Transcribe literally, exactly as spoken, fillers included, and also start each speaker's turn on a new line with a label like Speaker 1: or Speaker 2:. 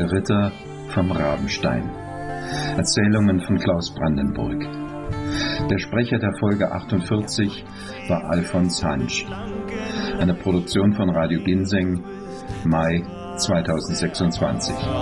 Speaker 1: Der Ritter vom Rabenstein. Erzählungen von Klaus Brandenburg. Der Sprecher der Folge achtundvierzig war Alfons Hansch. Eine Produktion von Radio Ginseng, Mai zweitausendsechsundzwanzig.